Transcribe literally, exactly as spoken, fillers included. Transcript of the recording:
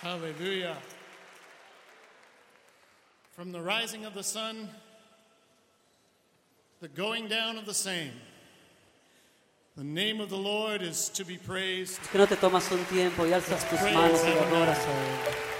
Hallelujah. From the rising of the sun, the going down of the same, the name of the Lord is to be praised. ¿Por qué no te tomas un tiempo y alzas tus manos y adoras a Él?